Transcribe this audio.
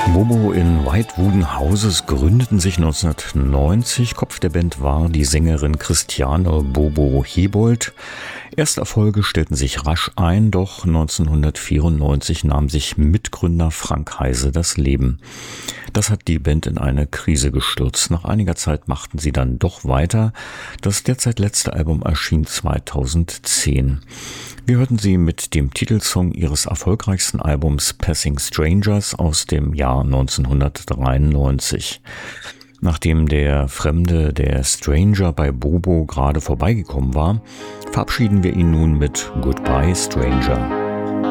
Bobo in White Wooden Houses gründeten sich 1990. Kopf der Band war die Sängerin Christiane Bobo Hebold. Ersterfolge stellten sich rasch ein, doch 1994 nahm sich Mitgründer Frank Heise das Leben. Das hat die Band in eine Krise gestürzt. Nach einiger Zeit machten sie dann doch weiter. Das derzeit letzte Album erschien 2010. Wir hörten sie mit dem Titelsong ihres erfolgreichsten Albums Passing Strangers aus dem Jahr 1993. Nachdem der Fremde, der Stranger bei Bobo gerade vorbeigekommen war, verabschieden wir ihn nun mit Goodbye Stranger.